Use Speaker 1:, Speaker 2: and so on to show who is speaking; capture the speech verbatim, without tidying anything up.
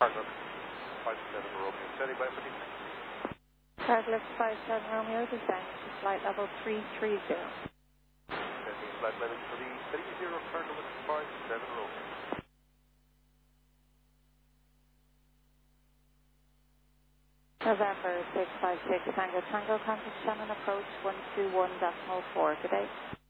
Speaker 1: Carlos five seven Romeo, steady by fifty.
Speaker 2: Carlos five seven Romeo, descend to flight level three three zero.
Speaker 1: Descending flight level three three zero, Carlos five seven Romeo.
Speaker 2: November six five six Tango Tango, contact Shannon approach one two one decimal four. Good day.